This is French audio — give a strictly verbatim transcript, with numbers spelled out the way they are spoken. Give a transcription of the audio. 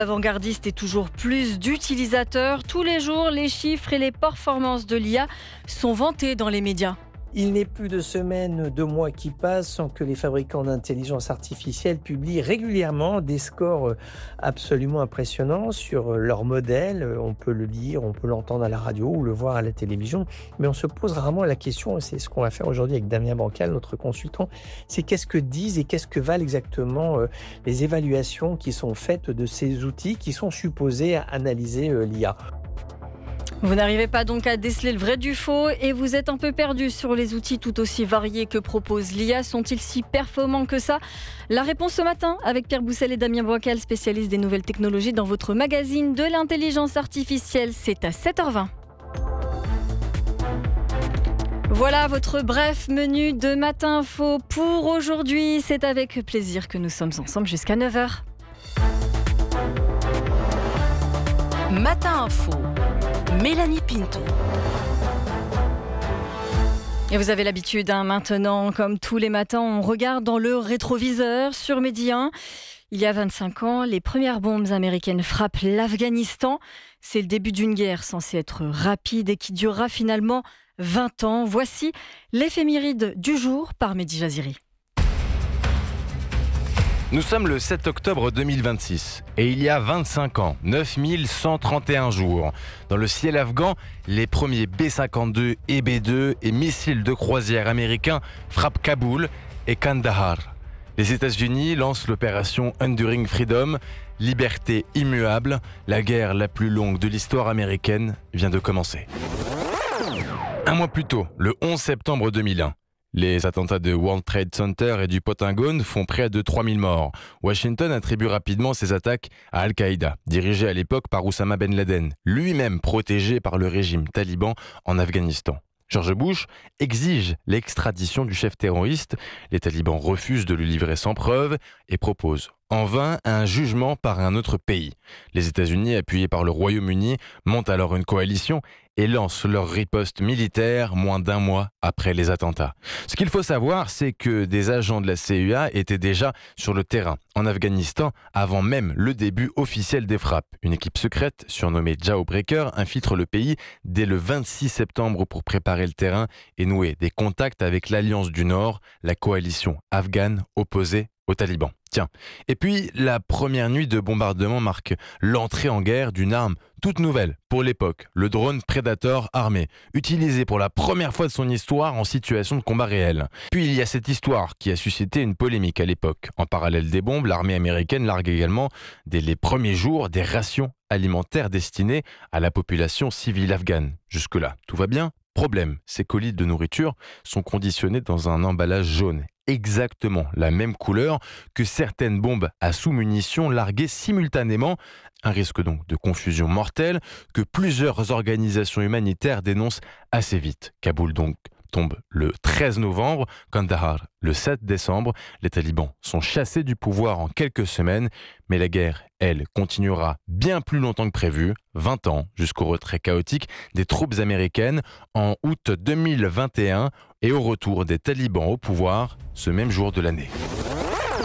Avant-gardiste et toujours plus d'utilisateurs. Tous les jours, les chiffres et les performances de l'I A sont vantés dans les médias. Il n'est plus de semaines, de mois qui passent sans que les fabricants d'intelligence artificielle publient régulièrement des scores absolument impressionnants sur leurs modèles. On peut le lire, on peut l'entendre à la radio ou le voir à la télévision, mais on se pose rarement la question, et c'est ce qu'on va faire aujourd'hui avec Damien Bancal, notre consultant, c'est qu'est-ce que disent et qu'est-ce que valent exactement les évaluations qui sont faites de ces outils qui sont supposés analyser l'I A. Vous n'arrivez pas donc à déceler le vrai du faux et vous êtes un peu perdu sur les outils tout aussi variés que propose l'I A. Sont-ils si performants que ça ? La réponse ce matin avec Pierre Boussel et Damien Bancal, spécialistes des nouvelles technologies dans votre magazine de l'intelligence artificielle. C'est à sept heures vingt. Voilà votre bref menu de Matin Info pour aujourd'hui. C'est avec plaisir que nous sommes ensemble jusqu'à neuf heures. Matin Info. Mélanie Pinto. Et vous avez l'habitude, hein, maintenant, comme tous les matins, on regarde dans le rétroviseur sur Midi un. Il y a vingt-cinq ans, les premières bombes américaines frappent l'Afghanistan. C'est le début d'une guerre censée être rapide et qui durera finalement vingt ans. Voici l'éphéméride du jour par Mehdi Jaziri. Nous sommes le sept octobre deux mille vingt-six et il y a vingt-cinq ans, neuf mille cent trente et un jours, dans le ciel afghan, les premiers B cinquante-deux et B deux et missiles de croisière américains frappent Kaboul et Kandahar. Les États-Unis lancent l'opération Enduring Freedom, liberté immuable. La guerre la plus longue de l'histoire américaine vient de commencer. Un mois plus tôt, le onze septembre deux mille un. Les attentats de World Trade Center et du Pentagone font près de trois mille morts. Washington attribue rapidement ces attaques à Al-Qaïda, dirigé à l'époque par Oussama Ben Laden, lui-même protégé par le régime taliban en Afghanistan. George Bush exige l'extradition du chef terroriste. Les talibans refusent de le livrer sans preuve et proposent en vain un jugement par un autre pays. Les États-Unis, appuyés par le Royaume-Uni, montent alors une coalition et lancent leur riposte militaire moins d'un mois après les attentats. Ce qu'il faut savoir, c'est que des agents de la C I A étaient déjà sur le terrain en Afghanistan avant même le début officiel des frappes. Une équipe secrète, surnommée Jawbreaker, infiltre le pays dès le vingt-six septembre pour préparer le terrain et nouer des contacts avec l'Alliance du Nord, la coalition afghane opposée aux talibans. Tiens, et puis la première nuit de bombardement marque l'entrée en guerre d'une arme toute nouvelle pour l'époque, le drone Predator armé, utilisé pour la première fois de son histoire en situation de combat réel. Puis il y a cette histoire qui a suscité une polémique à l'époque. En parallèle des bombes, l'armée américaine largue également, dès les premiers jours, des rations alimentaires destinées à la population civile afghane. Jusque-là, tout va bien ? Problème, ces colis de nourriture sont conditionnés dans un emballage jaune, exactement la même couleur que certaines bombes à sous-munitions larguées simultanément. Un risque donc de confusion mortelle que plusieurs organisations humanitaires dénoncent assez vite. Kaboul donc tombe le treize novembre, Kandahar le sept décembre. Les talibans sont chassés du pouvoir en quelques semaines, mais la guerre, elle, continuera bien plus longtemps que prévu, vingt ans, jusqu'au retrait chaotique des troupes américaines en août deux mille vingt et un et au retour des talibans au pouvoir ce même jour de l'année.